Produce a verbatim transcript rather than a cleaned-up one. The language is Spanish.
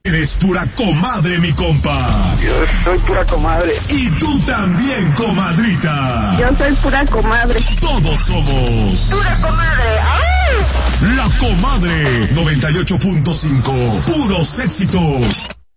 Eres pura comadre, mi compa. Yo soy pura comadre. Y tú también, comadrita. Yo soy pura comadre. Todos somos pura comadre. ¡Ay! La Comadre noventa y ocho punto cinco. Puros éxitos.